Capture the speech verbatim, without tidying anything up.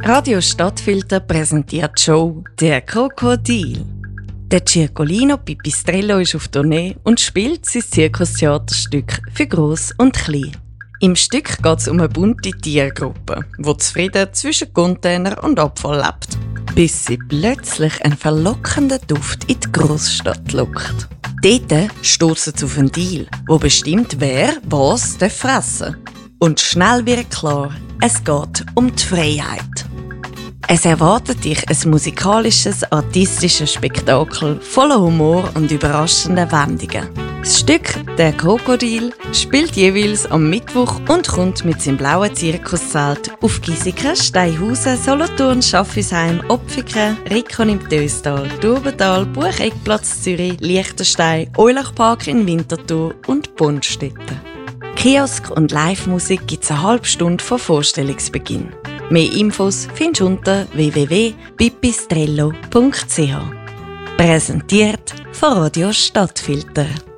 Radio Stadtfilter präsentiert die Show «Der Krokodil». Der Circolino Pipistrello ist auf Tournee und spielt sein Zirkustheaterstück für Gross und Klein. Im Stück geht es um eine bunte Tiergruppe, die zufrieden zwischen Container und Abfall lebt, bis sie plötzlich einen verlockenden Duft in die Großstadt lockt. Dort stossen sie auf einen Deal, der bestimmt, wer was fressen darf. Und schnell wird klar, es geht um die Freiheit. Es erwartet dich ein musikalisches, artistisches Spektakel voller Humor und überraschenden Wendungen. Das Stück «Der Krokodil» spielt jeweils am Mittwoch und kommt mit seinem blauen Zirkuszelt auf Gieseke, Steinhausen, Solothurn, Schaffisheim, Opfiken, Rickon im Töstal, Durbental, Bucheckplatz Zürich, Liechtenstein, Eulachpark in Winterthur und Bonstetten. Kiosk und Live-Musik gibt es eine halbe Stunde vor Vorstellungsbeginn. Mehr Infos findest du unter w w w punkt pipistrello punkt c h. Präsentiert von Radio Stadtfilter.